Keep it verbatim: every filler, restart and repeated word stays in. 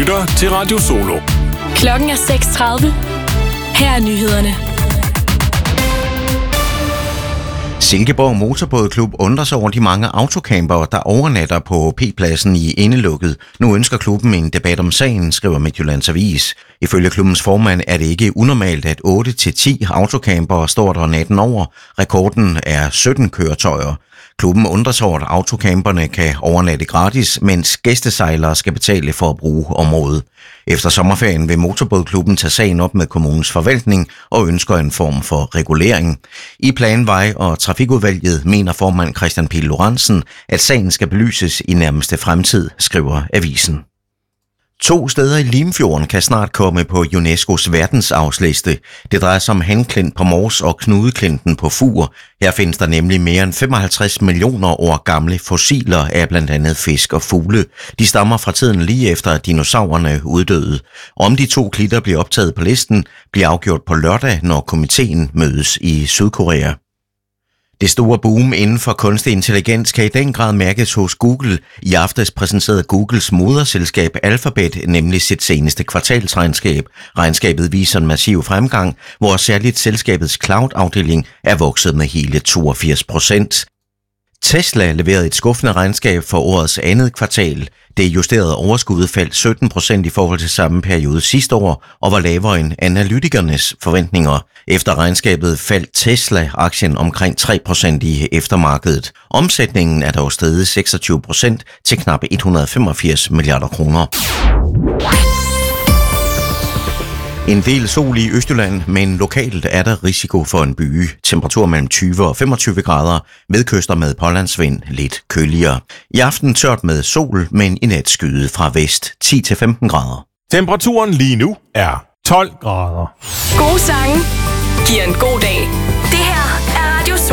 lytter til Radio Solo. Klokken er seks tredive. Her er nyhederne. Silkeborg Motorbådklub undrer sig over de mange autocampere, der overnatter på P-pladsen i indelukket. Nu ønsker klubben en debat om sagen, skriver Midtjyllands Avis. Ifølge klubbens formand er det ikke unormalt, at otte til ti autocampere står der natten over. Rekorden er sytten køretøjer. Klubben undrer sig over, at autocamperne kan overnatte gratis, mens gæstesejlere skal betale for at bruge området. Efter sommerferien vil Motorbådklubben tage sagen op med kommunens forvaltning og ønsker en form for regulering. I Planvej- og Trafikudvalget mener formand Christian Pihl Lorentzen, at sagen skal belyses i nærmeste fremtid, skriver avisen. To steder i Limfjorden kan snart komme på UNESCO's verdensarvsliste. Det drejer sig om Hanklint på Mors og Knudeklinten på Fur. Her findes der nemlig mere end femoghalvtreds millioner år gamle fossiler af blandt andet fisk og fugle. De stammer fra tiden lige efter, at dinosaurerne uddøde. Om de to klitter bliver optaget på listen, bliver afgjort på lørdag, når komiteen mødes i Sydkorea. Det store boom inden for kunstig intelligens kan i den grad mærkes hos Google. I aftes præsenterede Googles moderselskab Alphabet nemlig sit seneste kvartalsregnskab. Regnskabet viser en massiv fremgang, hvor særligt selskabets cloud-afdeling er vokset med hele toogfirs procent. Tesla leverede et skuffende regnskab for årets andet kvartal. Det justerede overskud faldt sytten procent i forhold til samme periode sidste år og var lavere end analytikernes forventninger. Efter regnskabet faldt Tesla-aktien omkring tre procent i eftermarkedet. Omsætningen er dog steget seksogtyve procent til knap et hundrede og femogfirs milliarder kroner. En del sol i Østjylland, men lokalt er der risiko for en byge. Temperatur mellem tyve og femogtyve grader, ved kyster med pålandsvind lidt køligere. I aften tørt med sol, men i nat skyet fra vest ti til femten grader. Temperaturen lige nu er tolv grader. Gode sange giver en god dag.